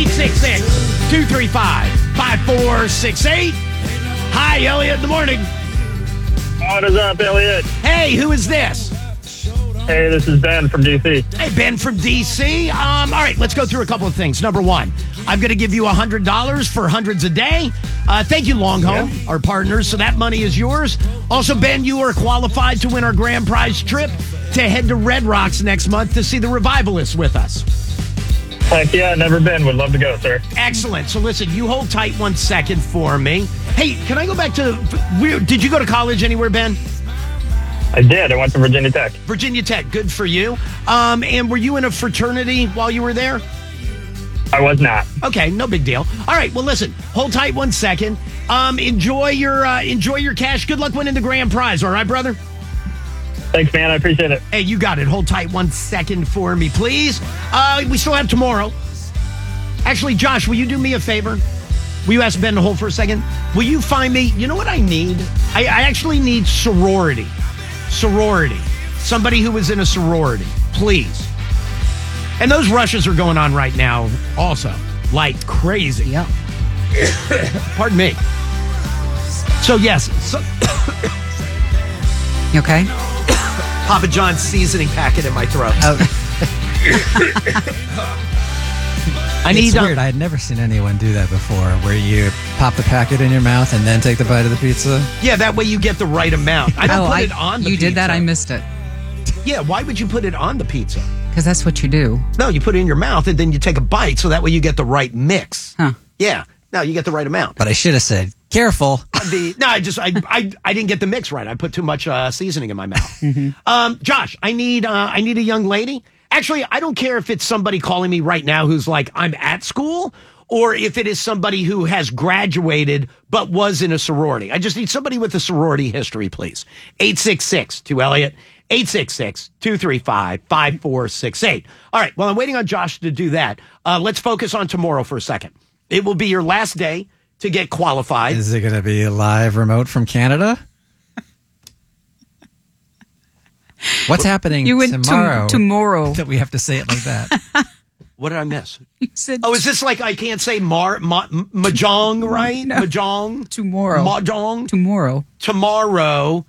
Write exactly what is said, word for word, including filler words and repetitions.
eight six six, two three five, five four six eight. Hi, Elliot, in the morning. What is up, Elliot? Hey, who is this? Hey, this is Ben from D C. Hey, Ben from D C. Um, all right, let's go through a couple of things. Number one, I'm going to give you one hundred dollars for hundreds a day. Uh, thank you, Longhome, yeah. our partners. So that money is yours. Also, Ben, you are qualified to win our grand prize trip to head to Red Rocks next month to see the Revivalists with us. Heck yeah, never been. Would love to go, sir. Excellent. So listen, you hold tight one second for me. Hey, can I go back to, did you go to college anywhere, Ben? I did. I went to Virginia Tech. Virginia Tech. Good for you. Um, and were you in a fraternity while you were there? I was not. Okay, no big deal. All right, well, listen, hold tight one second. Um, enjoy your uh, enjoy your cash. Good luck winning the grand prize, all right, brother? Thanks, man. I appreciate it. Hey, you got it. Hold tight one second for me, please. Uh, we still have tomorrow. Actually, Josh, will you do me a favor? Will you ask Ben to hold for a second? Will you find me, you know what I need? I, I actually need sorority. Sorority. Somebody who was in a sorority, please. And those rushes are going on right now also, like crazy. Yeah. Pardon me. So, yes. So you okay? Papa John's seasoning packet in my throat. Oh. I need. It's weird. Um, I had never seen anyone do that before, where you pop the packet in your mouth and then take the bite of the pizza. Yeah, that way you get the right amount. I don't oh, put I, it on the you pizza. You did that? I missed it. Yeah, why would you put it on the pizza? Because that's what you do. No, you put it in your mouth and then you take a bite, so that way you get the right mix. Huh. Yeah. No, you get the right amount. But I should have said, careful. The, no, I just, I, I, I didn't get the mix right. I put too much uh, seasoning in my mouth. mm-hmm. um, Josh, I need, uh, I need a young lady. Actually, I don't care if it's somebody calling me right now who's like, I'm at school, or if it is somebody who has graduated but was in a sorority. I just need somebody with a sorority history, please. eight six six, two Elliot, eight six six, two three five, five four six eight. All right, well, I'm waiting on Josh to do that. Uh, let's focus on tomorrow for a second. It will be your last day to get qualified. Is it going to be a live remote from Canada? What's happening you went tomorrow? To, tomorrow. That we have to say it like that. What did I miss? You said oh, is this like I can't say mar, ma, mahjong, right? No. Mahjong? Tomorrow. Mahjong? Tomorrow. Tomorrow.